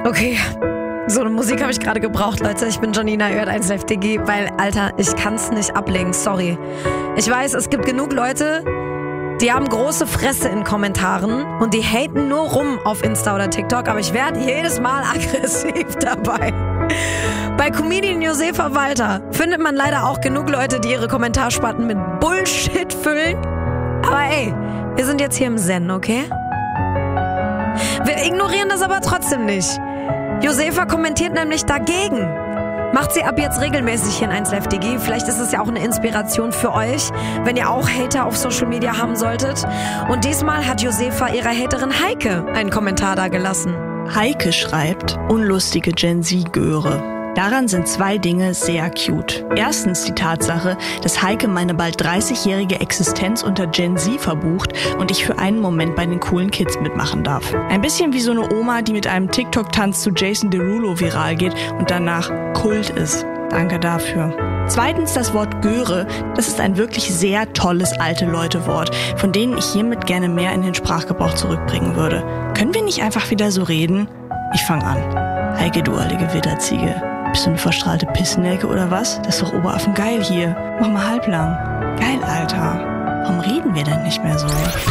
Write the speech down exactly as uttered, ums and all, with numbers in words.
Okay, so eine Musik habe ich gerade gebraucht, Leute. Ich bin Janina, ihr hört eins Live D G, weil, Alter, ich kann's nicht ablegen, sorry. Ich weiß, es gibt genug Leute, die haben große Fresse in Kommentaren und die haten nur rum auf Insta oder TikTok, aber ich werde jedes Mal aggressiv dabei. Bei Comedian Josefa Walter findet man leider auch genug Leute, die ihre Kommentarspatten mit Bullshit füllen. Aber ey, wir sind jetzt hier im Zen, okay? Wir ignorieren das aber trotzdem nicht. Josefa kommentiert nämlich dagegen. Macht sie ab jetzt regelmäßig hier in eins Live D G. Vielleicht ist es ja auch eine Inspiration für euch, wenn ihr auch Hater auf Social Media haben solltet. Und diesmal hat Josefa ihrer Haterin Heike einen Kommentar da gelassen. Heike schreibt, unlustige Gen Z-Göre. Daran sind zwei Dinge sehr cute. Erstens die Tatsache, dass Heike meine bald dreißigjährige Existenz unter Gen Z verbucht und ich für einen Moment bei den coolen Kids mitmachen darf. Ein bisschen wie so eine Oma, die mit einem TikTok-Tanz zu Jason Derulo viral geht und danach Kult ist. Danke dafür. Zweitens das Wort Göre. Das ist ein wirklich sehr tolles Alte-Leute-Wort, von denen ich hiermit gerne mehr in den Sprachgebrauch zurückbringen würde. Können wir nicht einfach wieder so reden? Ich fange an. Heike, du alte Gewitterziege. Bist du eine verstrahlte Pissnelke oder was? Das ist doch Oberaffen geil hier. Mach mal halblang. Geil, Alter. Warum reden wir denn nicht mehr so?